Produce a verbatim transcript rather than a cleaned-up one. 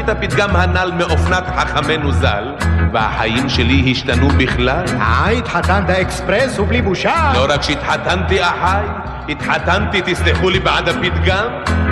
את הפתגם הנ"ל מאופנת חכמנו ז"ל, והחיים שלי השתנו בכלל. אה, התחתנת אקספרס ובלי בושה? לא רק שהתחתנתי אחי, התחתנתי, תסלחו לי בעד הפתגם,